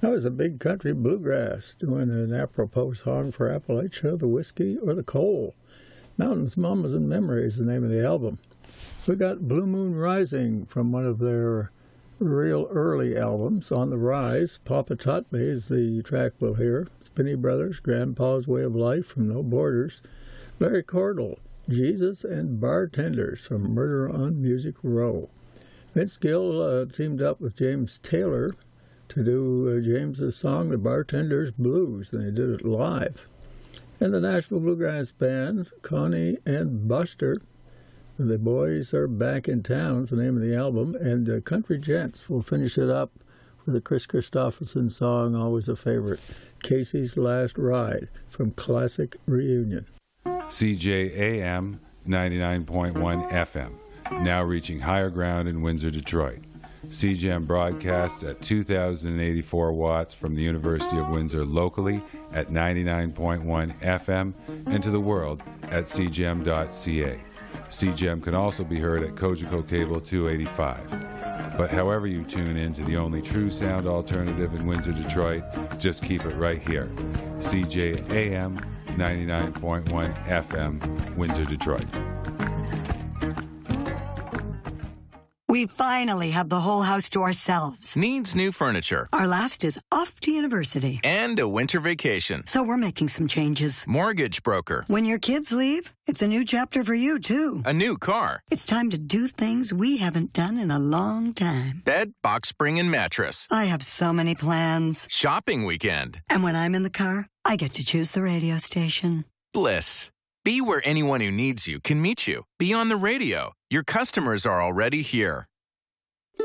That was a big country bluegrass doing an apropos song for Appalachia, the whiskey, or the coal. Mountains, Mamas, and Memories is the name of the album. We got Blue Moon Rising from one of their real early albums, On the Rise. Papa Taught Me is the track we'll hear. Spinney Brothers, Grandpa's Way of Life from No Borders. Larry Cordell, Jesus and Bartenders from Murder on Music Row. Vince Gill teamed up with James Taylor to do James's song, The Bartender's Blues, and they did it live. And the Nashville Bluegrass Band, Connie and Buster, The Boys Are Back in Town, is the name of the album, and the Country Gents will finish it up with a Chris Christopherson song, always a favorite, Casey's Last Ride, from Classic Reunion. CJAM 99.1 FM, now reaching higher ground in Windsor, Detroit. CJAM broadcasts at 2,084 watts from the University of Windsor locally at 99.1 FM and to the world at cjam.ca. CJAM can also be heard at Cogeco Cable 285. But however you tune in to the only true sound alternative in Windsor, Detroit, just keep it right here. CJAM 99.1 FM, Windsor, Detroit. We finally have the whole house to ourselves. Needs new furniture. Our last is off to university. And a winter vacation. So we're making some changes. Mortgage broker. When your kids leave, it's a new chapter for you, too. A new car. It's time to do things we haven't done in a long time. Bed, box spring, and mattress. I have so many plans. Shopping weekend. And when I'm in the car, I get to choose the radio station. Bliss. Be where anyone who needs you can meet you. Be on the radio. Your customers are already here.